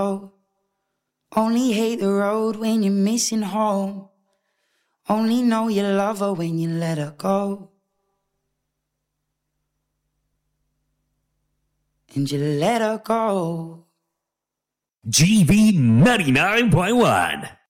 Only hate the road when you're missing home. Only know you love her when you let her go. And you let her go. GB 99.1